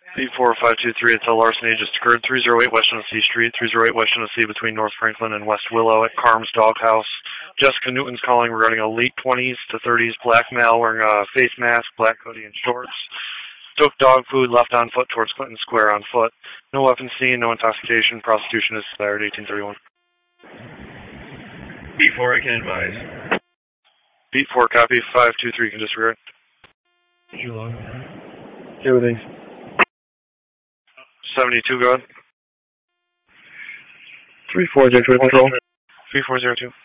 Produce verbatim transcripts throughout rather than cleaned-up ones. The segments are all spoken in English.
B four five two three, it's a larceny just occurred. three oh eight West Genesee Street, three oh eight West Genesee between North Franklin and West Willow at Carm's Doghouse. Jessica Newton's calling regarding a late twenties to thirties black male wearing a face mask, black hoodie, and shorts. Took dog food, left on foot towards Clinton Square on foot. No weapons seen, no intoxication. Prostitution is desired, eighteen thirty-one. B four, I can advise. Beat four, copy. five two three, can disregard. Too long. Everything. seventy-two, go ahead. three four zero two, control. three four zero two.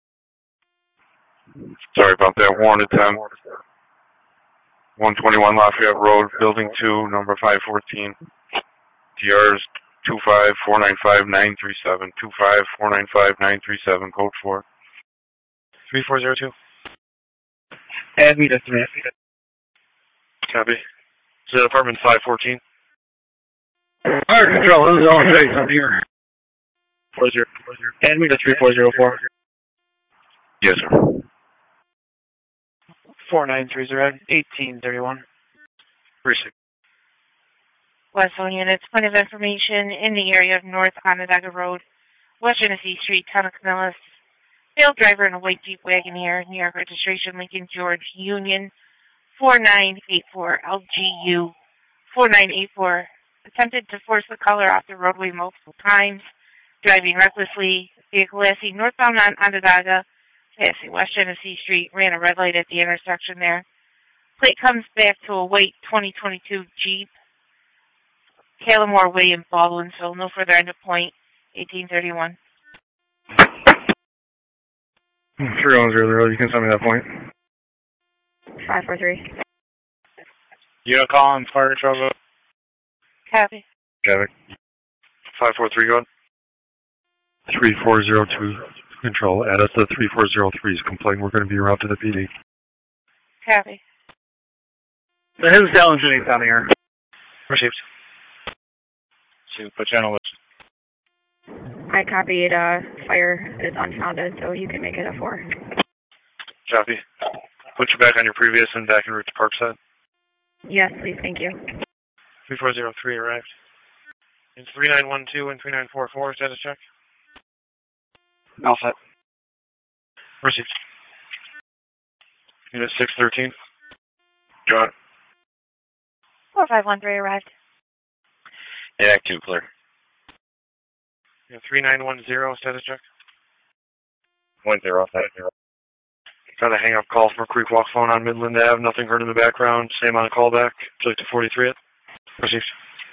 Sorry about that. Warranted ten. one twenty-one Lafayette Road, Building two, number five fourteen. T Rs two five four nine five nine three seven. two five four nine five nine three seven, code four. three four zero two. Add me to three. Copy. Is that apartment five fourteen? Fire control, this is all safe up here. four zero. Add me to three four zero four. Yes, sir. four nine three zero, eighteen thirty-one. Precinct. West Zone units, point of information in the area of North Onondaga Road, West Genesee Street, Town of Camillus. Male driver in a white Jeep Wagoneer, New York registration, Lincoln George Union, four nine eight four L G U four nine eight four. Attempted to force the caller off the roadway multiple times, driving recklessly. Vehicle passing northbound on Onondaga, passing West Genesee Street, ran a red light at the intersection there. Plate comes back to a white twenty twenty-two Jeep. Callamore Way in Baldwinsville. No further end of point. eighteen thirty-one. three one zero zero, you can send me that point. five four three. Unit call on fire control. Copy. Copy. five four three, go ahead. three four zero two, control. Add us to three four zero three's complaint. We're going to be routed to the P D. Copy. The his challenge is down here. Received. Super channel list. I copied uh, fire is unfounded, so you can make it a four. Copy. Put you back on your previous and back en route to Parkside. Yes, please, thank you. three four zero three arrived. It's three nine one two and three nine four four, status check. All set. Received. Unit six thirteen. John. four five one three arrived. Yeah, two clear. Yeah, three nine one zero, status check. One zero, status zero. Got a hang-up call from a Creek Walk phone on Midland Ave. Nothing heard in the background. Same on callback. Select to forty-three it. Received.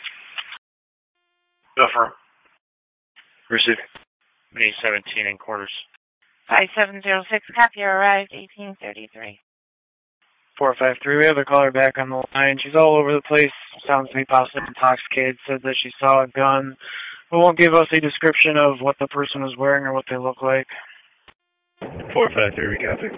Affirm. Received. May seventeen in quarters. five seven zero six, copy arrived. eighteen thirty-three. four five three, we have a caller back on the line. She's all over the place. Sounds to be possibly intoxicated. Said that she saw a gun, but won't give us a description of what the person was wearing or what they look like. four five three, we copy.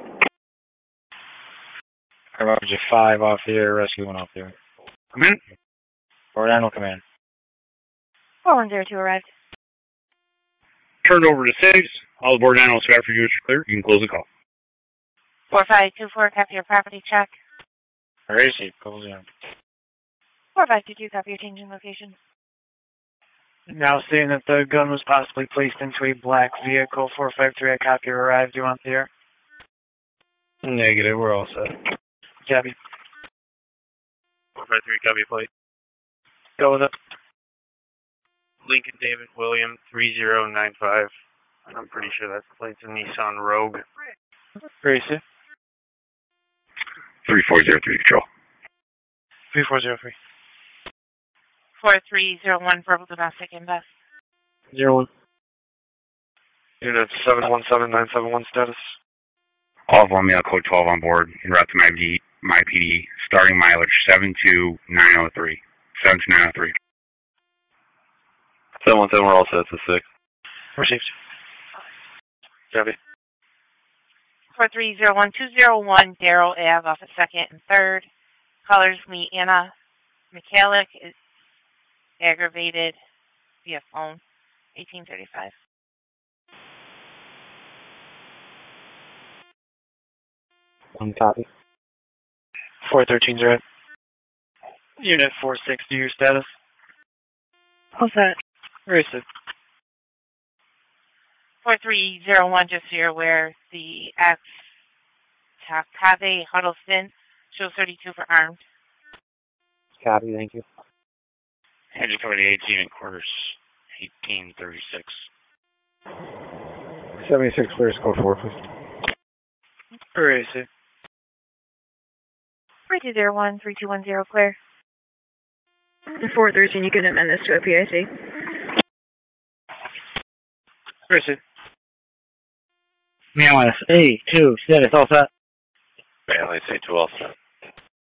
Roger five off the air, rescue one off the air. Come in. Fort Animal Command. four one zero two arrived. Turned over to six. All aboard animals for you is clear. You can close the call. four five two four, copy your property check. Crazy, goes in. four five two two, copy your change in location. Now saying that the gun was possibly placed into a black vehicle. four five three, I copy arrived. You want the air? Negative, we're all set. Copy. four five three, copy plate. Go with it. Lincoln David William three zero nine five. I'm pretty sure that's the plate's a Nissan Rogue. Gracie. three four zero three, control. three four zero three. four three zero one, verbal domestic invest. Zero one. Unit seven one seven nine seven one, status. All of Romeo code twelve on board, en route to my P D, my P D, starting mileage seven two nine oh three. seven two nine oh three. seven one seven, we're all set to six. Received. Copy. four three zero one two zero one, Darrell Ave off of second and third. Callers meet Anna McCallick is aggravated via phone. eighteen thirty-five. One copy. four thirteen zero. Unit four sixty, your status. What's that? Racing. four three zero one, just so you're aware, the F Takave Huddleston shows thirty-two for armed. Copy, thank you. Engine company eighteen in quarters, eighteen thirty-six. seventy-six clear, code four, please. Racing. three two zero one, three two one zero, clear. four thirteen, you can amend this to a P I C. Racing. Meow S A two, status all set. Bailey, say two all set.